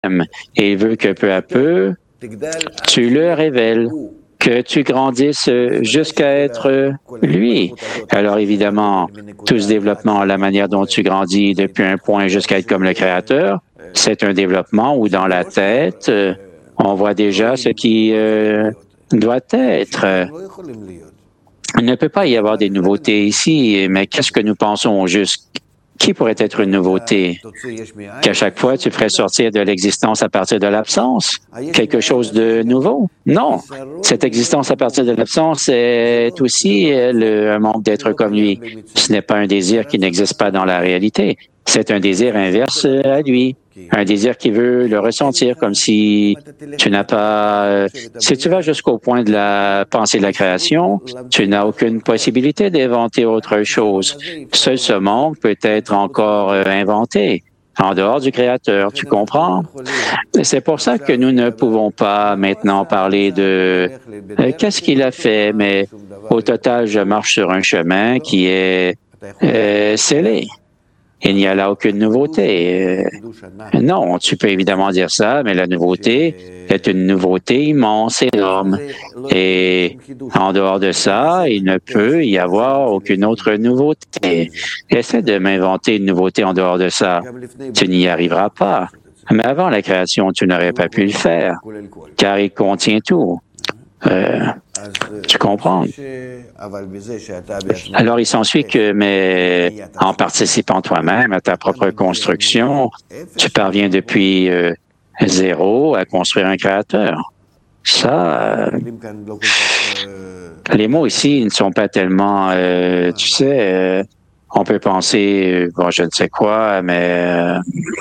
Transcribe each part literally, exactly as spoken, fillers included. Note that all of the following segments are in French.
lui-même. Et il veut que peu à peu, tu le révèles, que tu grandisses jusqu'à être lui. Alors évidemment, tout ce développement, la manière dont tu grandis depuis un point jusqu'à être comme le Créateur, c'est un développement où dans la tête, on voit déjà ce qui euh, doit être. Il ne peut pas y avoir des nouveautés ici, mais qu'est-ce que nous pensons au juste? Qui pourrait être une nouveauté? Qu'à chaque fois, tu ferais sortir de l'existence à partir de l'absence? Quelque chose de nouveau? Non. Cette existence à partir de l'absence est aussi le, un manque d'être comme lui. Ce n'est pas un désir qui n'existe pas dans la réalité. C'est un désir inverse à lui. Un désir qui veut le ressentir comme si tu n'as pas... Si tu vas jusqu'au point de la pensée de la création, tu n'as aucune possibilité d'inventer autre chose. Seul ce monde peut être encore inventé en dehors du Créateur, tu comprends? C'est pour ça que nous ne pouvons pas maintenant parler de euh, qu'est-ce qu'il a fait, mais au total, je marche sur un chemin qui est euh, scellé. Il n'y a là aucune nouveauté. Euh, non, tu peux évidemment dire ça, mais la nouveauté est une nouveauté immense, énorme. Et en dehors de ça, il ne peut y avoir aucune autre nouveauté. Essaie de m'inventer une nouveauté en dehors de ça. Tu n'y arriveras pas. Mais avant la création, tu n'aurais pas pu le faire, car il contient tout. Euh, tu comprends? Alors, il s'ensuit que, mais en participant toi-même à ta propre construction, tu parviens depuis euh, zéro à construire un créateur. Ça, euh, les mots ici ne sont pas tellement, euh, tu sais, euh, on peut penser, bon, je ne sais quoi, mais... Euh,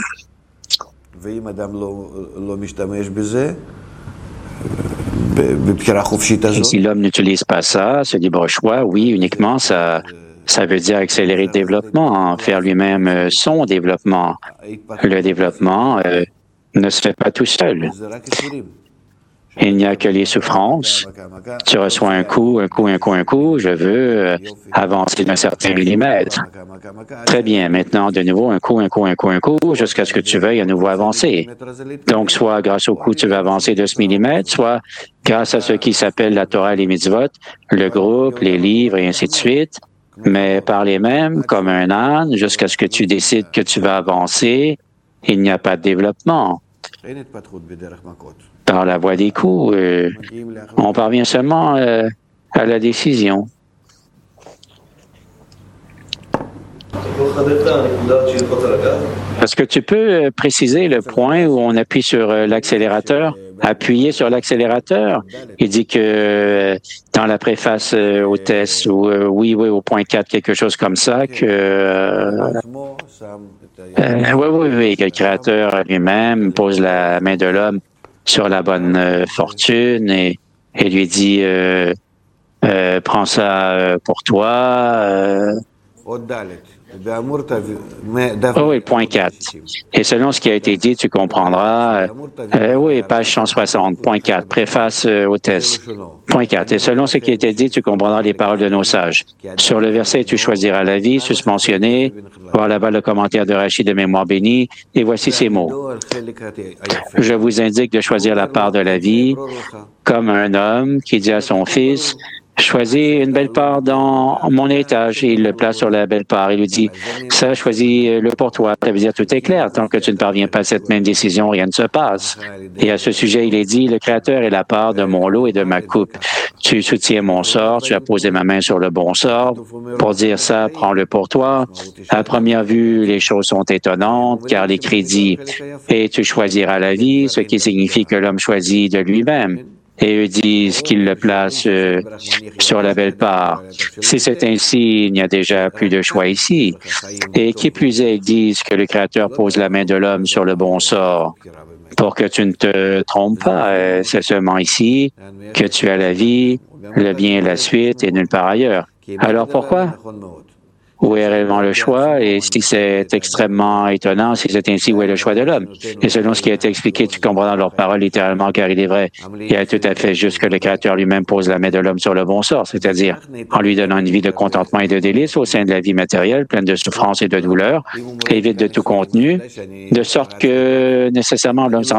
Et si l'homme n'utilise pas ça, ce libre choix, oui, uniquement, ça, ça veut dire accélérer le développement, faire lui-même son développement. Le développement euh, ne se fait pas tout seul. Il n'y a que les souffrances. Tu reçois un coup, un coup, un coup, un coup. Je veux euh, avancer d'un certain millimètre. Très bien. Maintenant, de nouveau, un coup, un coup, un coup, un coup, jusqu'à ce que tu veuilles à nouveau avancer. Donc, soit grâce au coup, tu veux avancer de ce millimètre, soit grâce à ce qui s'appelle la Torah et les mitzvot, le groupe, les livres et ainsi de suite. Mais par les mêmes, comme un âne, jusqu'à ce que tu décides que tu vas avancer, il n'y a pas de développement. Par la voie des coups, euh, on parvient seulement euh, à la décision. Est-ce que tu peux préciser le point où on appuie sur l'accélérateur? Appuyer sur l'accélérateur? Il dit que dans la préface au test, ou euh, oui, oui, au point quatre, quelque chose comme ça, que... Euh, euh, oui, oui, oui, que le créateur lui-même pose la main de l'homme sur la bonne euh, fortune et, et lui dit euh, euh, prends ça euh, pour toi. Euh, Oh oui, point quatre. Et selon ce qui a été dit, tu comprendras. Euh, oui, page cent soixante, point quatre, préface euh, au test. Point quatre. Et selon ce qui a été dit, tu comprendras les paroles de nos sages. Sur le verset, tu choisiras la vie, susmentionné. Voir là-bas le commentaire de Rachid de Mémoire bénie. Et voici ces mots. Je vous indique de choisir la part de la vie, comme un homme qui dit à son fils, choisis une belle part dans mon étage. Et il le place sur la belle part. Il lui dit, ça, choisis-le pour toi. Ça veut dire, tout est clair. Tant que tu ne parviens pas à cette même décision, rien ne se passe. Et à ce sujet, il est dit, le Créateur est la part de mon lot et de ma coupe. Tu soutiens mon sort, tu as posé ma main sur le bon sort. Pour dire ça, prends-le pour toi. À première vue, les choses sont étonnantes, car les crédits, et tu choisiras la vie, ce qui signifie que l'homme choisit de lui-même. Et eux disent qu'ils le placent euh, sur la belle part. Si c'est ainsi, il n'y a déjà plus de choix ici. Et qui plus est, ils disent que le Créateur pose la main de l'homme sur le bon sort. Pour que tu ne te trompes pas, euh, c'est seulement ici que tu as la vie, le bien et la suite, et nulle part ailleurs. Alors pourquoi? où est réellement le choix? Et si c'est extrêmement étonnant, si c'est ainsi, où est le choix de l'homme? Et selon ce qui a été expliqué, tu comprends dans leurs paroles littéralement, car il est vrai, il est tout à fait juste que le Créateur lui-même pose la main de l'homme sur le bon sort, c'est-à-dire en lui donnant une vie de contentement et de délices au sein de la vie matérielle, pleine de souffrance et de douleur, et vide de tout contenu, de sorte que nécessairement l'homme